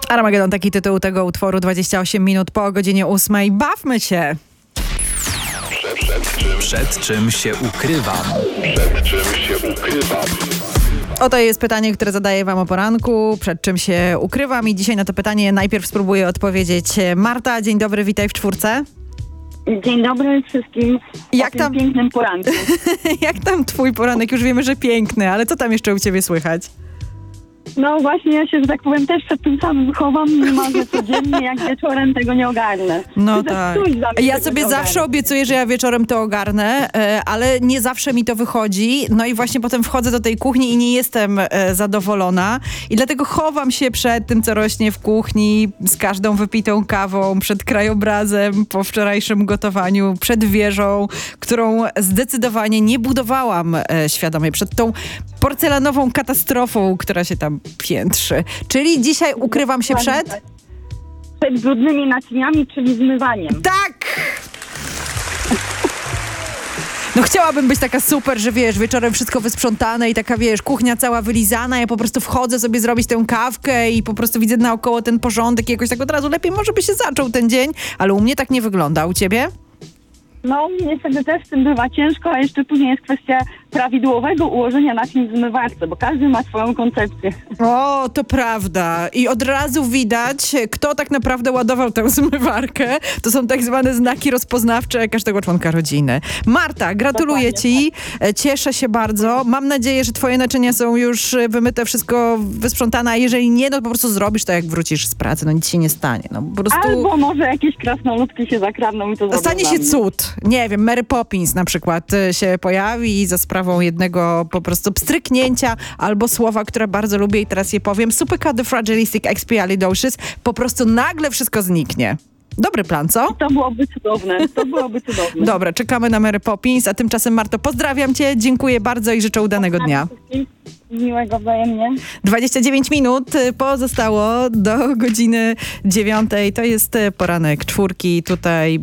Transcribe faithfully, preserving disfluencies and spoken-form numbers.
Armagedon, taki tytuł tego utworu, dwadzieścia osiem minut po godzinie ósmej. Bawmy się! Przed, przed, czym, przed czym się ukrywam? Przed czym się ukrywam? Oto jest pytanie, które zadaję wam o poranku. Przed czym się ukrywam? I dzisiaj na to pytanie najpierw spróbuję odpowiedzieć Marta. Dzień dobry, witaj w czwórce. Dzień dobry wszystkim. Jak po tam tym pięknym poranku. Jak tam twój poranek? Już wiemy, że piękny, ale co tam jeszcze u ciebie słychać? No właśnie, ja się, że tak powiem, też przed tym samym chowam niemalże codziennie, jak wieczorem tego nie ogarnę. No Ty tak. coś dla mnie Ja tego sobie nie zawsze ogarnę. obiecuję, że ja wieczorem to ogarnę, e, ale nie zawsze mi to wychodzi. No i właśnie potem wchodzę do tej kuchni i nie jestem e, zadowolona. I dlatego chowam się przed tym, co rośnie w kuchni, z każdą wypitą kawą, przed krajobrazem po wczorajszym gotowaniu, przed wieżą, którą zdecydowanie nie budowałam e, świadomie, przed tą porcelanową katastrofą, która się tam piętrzy. Czyli dzisiaj ukrywam się przed... Przed brudnymi naczyniami, czyli zmywaniem. Tak! No chciałabym być taka super, że wiesz, wieczorem wszystko wysprzątane i taka, wiesz, kuchnia cała wylizana, ja po prostu wchodzę sobie zrobić tę kawkę i po prostu widzę naokoło ten porządek i jakoś tak od razu lepiej może by się zaczął ten dzień, ale u mnie tak nie wygląda. U ciebie? No, niestety też z tym bywa ciężko, a jeszcze później jest kwestia prawidłowego ułożenia naczyń w zmywarce, bo każdy ma swoją koncepcję. O, to prawda. I od razu widać, kto tak naprawdę ładował tę zmywarkę. To są tak zwane znaki rozpoznawcze każdego członka rodziny. Marta, gratuluję ci. Cieszę się bardzo. Mam nadzieję, że twoje naczynia są już wymyte, wszystko wysprzątane, a jeżeli nie, no to po prostu zrobisz to, jak wrócisz z pracy. No nic się nie stanie. No po prostu... Albo może jakieś krasnoludki się zakradną i to zrobią Stanie dla się mnie. cud. Nie wiem, Mary Poppins na przykład y, się pojawi za sprawą jednego po prostu pstryknięcia albo słowa, które bardzo lubię i teraz je powiem. Supercalifragilisticexpialidocious. Po prostu nagle wszystko zniknie. Dobry plan, co? To byłoby cudowne. To byłoby cudowne. Dobra, czekamy na Mary Poppins, a tymczasem Marto, pozdrawiam cię, dziękuję bardzo i życzę udanego dnia. Miłego wzajemnie. dwadzieścia dziewięć minut pozostało do godziny dziewiątej. To jest poranek czwórki tutaj.